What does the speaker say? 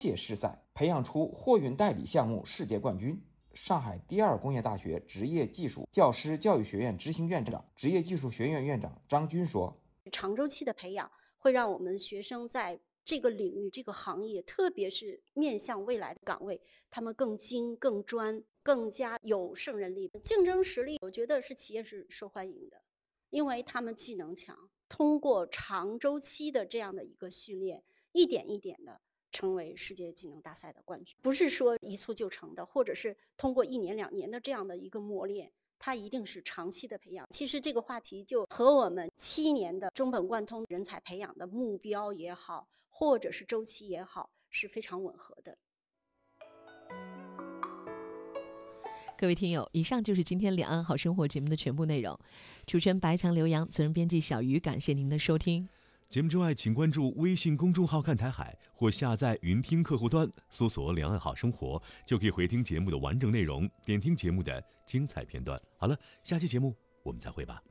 届世赛，培养出货运代理项目世界冠军。上海第二工业大学职业技术教师教育学院执行院长、职业技术学院院长张军说：“ 长周期的培养会让我们学生在这个领域、这个行业，特别是面向未来的岗位，他们更精、更专、更加有胜任力、竞争实力。我觉得是企业是受欢迎的，因为他们技能强，通过长周期的这样的一个训练，一点一点的成为世界技能大赛的冠军，不是说一蹴就成的，或者是通过1年2年的这样的一个磨练。”它一定是长期的培养。其实这个话题就和我们7年的中本贯通人才培养的目标也好，或者是周期也好，是非常吻合的。 各位听友，以上就是今天两岸好生活节目的全部内容。主持人白强、刘洋，责任编辑小鱼，感谢您的收听。 节目之外，请关注微信公众号看台海，或下载云听客户端，搜索两岸好生活，就可以回听节目的完整内容，点听节目的精彩片段。好了，下期节目我们再会吧。